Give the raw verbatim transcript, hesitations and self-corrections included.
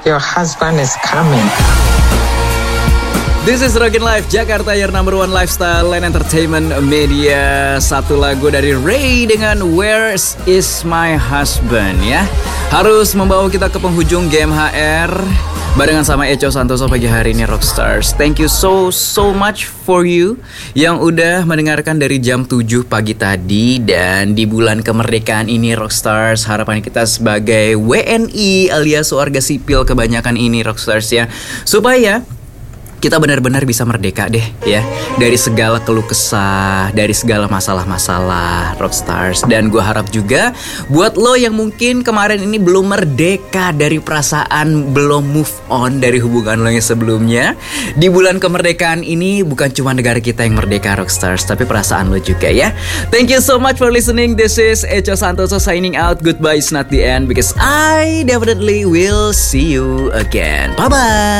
Your husband is coming. This is Rockin' Life Jakarta, your number one lifestyle and entertainment media. Satu lagu dari Ray dengan Where Is My Husband ya. Harus membawa kita ke penghujung G M H R barengan sama Echo Santoso pagi hari ini Rockstars. Thank you so so much for you yang udah mendengarkan dari jam tujuh pagi tadi. Dan di bulan kemerdekaan ini Rockstars, harapan kita sebagai W N I alias warga sipil kebanyakan ini Rockstars ya, supaya kita benar-benar bisa merdeka deh ya dari segala keluh kesah, dari segala masalah-masalah Rockstars. Dan gue harap juga buat lo yang mungkin kemarin ini belum merdeka dari perasaan, belum move on dari hubungan lo yang sebelumnya, di bulan kemerdekaan ini bukan cuma negara kita yang merdeka Rockstars, tapi perasaan lo juga ya. Thank you so much for listening. This is Echo Santoso signing out. Goodbye is not the end, because I definitely will see you again. Bye-bye.